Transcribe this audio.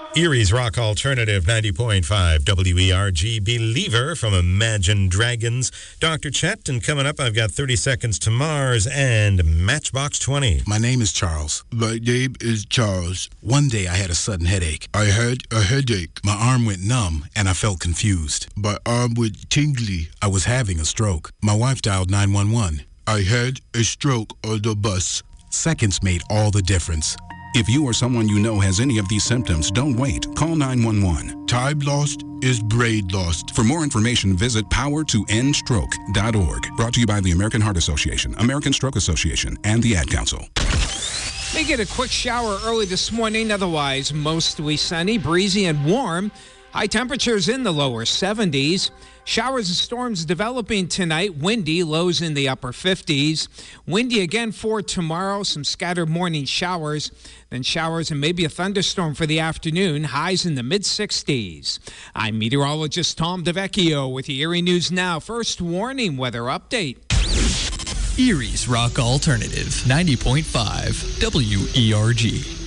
Erie's Rock Alternative 90.5 WERG Believer from Imagine Dragons. Dr. Chet, and coming up, I've got 30 Seconds to Mars and Matchbox 20. My name is Charles. My name is Charles. One day I had a sudden headache. I had a headache. My arm went numb and I felt confused. My arm went tingly. I was having a stroke. My wife dialed 911. I had a stroke on the bus. Seconds made all the difference. If you or someone you know has any of these symptoms, don't wait. Call 911. Time lost is brain lost. For more information, visit powertoendstroke.org. Brought to you by the American Heart Association, American Stroke Association, and the Ad Council. May get a quick shower early this morning, otherwise mostly sunny, breezy, and warm. High temperatures in the lower 70s. Showers and storms developing tonight. Windy, lows in the upper 50s. Windy again for tomorrow. Some scattered morning showers. Then showers and maybe a thunderstorm for the afternoon. Highs in the mid-60s. I'm meteorologist Tom DeVecchio with the Erie News Now. First warning weather update. Erie's Rock Alternative 90.5 WERG.